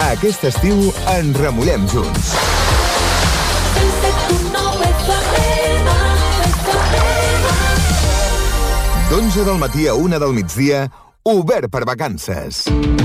Aquest estiu ens remullem junts. d'11 del matí a 1 del migdia, obert per vacances.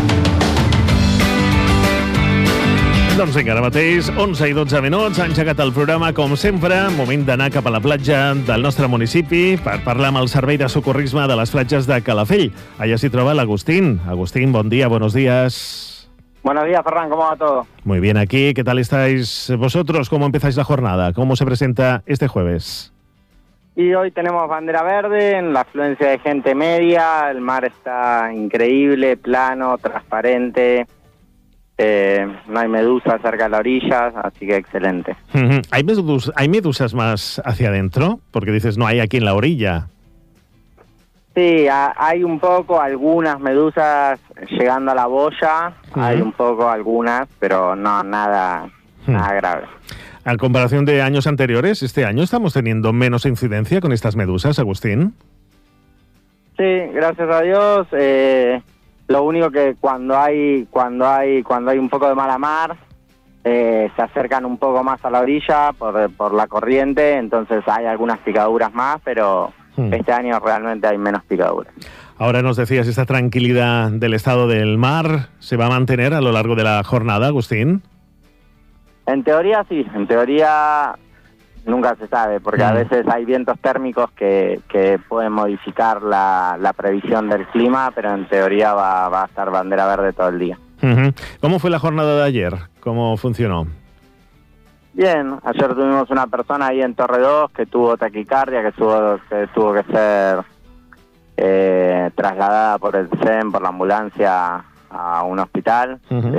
Doncs vinga, ara mateix, 11 i 12 minuts, ha engegat el programa, com sempre, moment d'anar cap a la platja del nostre municipi per parlar amb el Servei de Socorrisme de les platges de Calafell. Allà s'hi troba l'Agustín. Agustín, bon día, buenos días. Buenos días, Ferran, ¿cómo va todo? Muy bien aquí, ¿qué tal estáis vosotros? ¿Cómo empezáis la jornada? ¿Cómo se presenta este jueves? Y hoy tenemos bandera verde, en la afluencia de gente media, el mar está increíble, plano, transparente, no hay medusas cerca de la orilla, así que excelente. ¿Hay medusas más hacia adentro? Porque dices, no hay aquí en la orilla. Sí, hay un poco, algunas medusas llegando a la boya, hay un poco algunas, pero no, nada grave. En comparación de años anteriores, ¿este año estamos teniendo menos incidencia con estas medusas, Agustín? Sí, gracias a Dios. Lo único que cuando hay un poco de mala mar, se acercan un poco más a la orilla por la corriente, entonces hay algunas picaduras más, pero este año realmente hay menos picaduras. Ahora nos decías, esta tranquilidad del estado del mar, ¿se va a mantener a lo largo de la jornada, Agustín? En teoría sí, en teoría nunca se sabe, porque a veces hay vientos térmicos que pueden modificar la previsión del clima, pero en teoría va a estar bandera verde todo el día. ¿Cómo fue la jornada de ayer? ¿Cómo funcionó? Bien, ayer tuvimos una persona ahí en Torre 2 que tuvo taquicardia, que tuvo que ser trasladada por el SEM, por la ambulancia, a un hospital.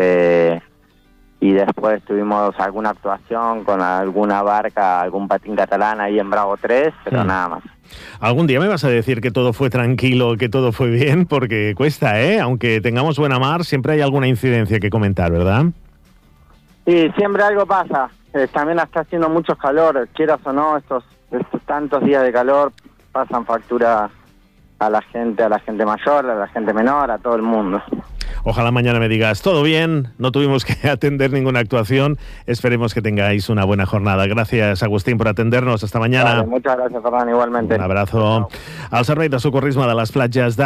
Y después tuvimos alguna actuación con alguna barca, algún patín catalán ahí en Bravo 3, pero nada más. Algún día me vas a decir que todo fue tranquilo, que todo fue bien, porque cuesta, aunque tengamos buena mar, siempre hay alguna incidencia que comentar, ¿verdad? Sí, siempre algo pasa. También está haciendo mucho calor, quieras o no, estos tantos días de calor pasan factura a la gente mayor, a la gente menor, a todo el mundo. Ojalá mañana me digas, todo bien, no tuvimos que atender ninguna actuación. Esperemos que tengáis una buena jornada. Gracias, Agustín, por atendernos. Hasta mañana. Vale, muchas gracias, Ferran, igualmente. Un abrazo. Al Servei de Socorrisme de les Platges de